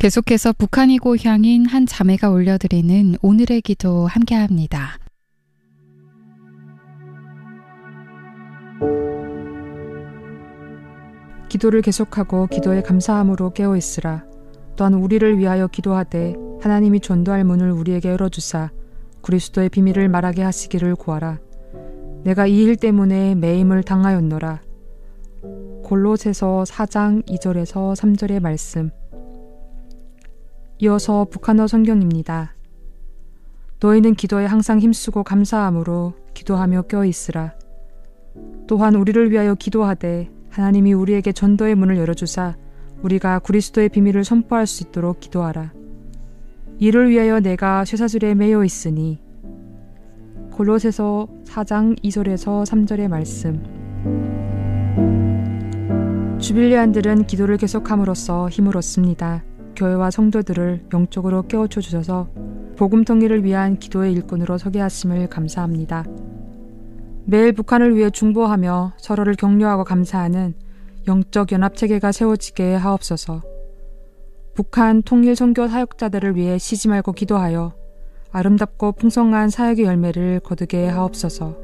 계속해서 북한이 고향인 한 자매가 올려드리는 오늘의 기도 함께합니다. 기도를 계속하고 기도에 감사함으로 깨어있으라. 또한 우리를 위하여 기도하되 하나님이 전도할 문을 우리에게 열어주사 그리스도의 비밀을 말하게 하시기를 구하라. 내가 이 일 때문에 매임을 당하였노라. 골로새서 4장 2절에서 3절의 말씀. 이어서 북한어 성경입니다. 너희는 기도에 항상 힘쓰고 감사함으로 기도하며 껴있으라. 또한 우리를 위하여 기도하되 하나님이 우리에게 전도의 문을 열어주사 우리가 그리스도의 비밀을 선포할 수 있도록 기도하라. 이를 위하여 내가 쇠사슬에 매여 있으니. 골로새서 4장 2절에서 3절의 말씀. 주빌리안들은 기도를 계속함으로써 힘을 얻습니다. 교회와 성도들을 영적으로 깨우쳐 주셔서 복음 통일을 위한 기도의 일꾼으로 서게 하심을 감사합니다. 매일 북한을 위해 중보하며 서로를 격려하고 감사하는 영적 연합 체계가 세워지게 하옵소서. 북한 통일 선교 사역자들을 위해 쉬지 말고 기도하여 아름답고 풍성한 사역의 열매를 거두게 하옵소서.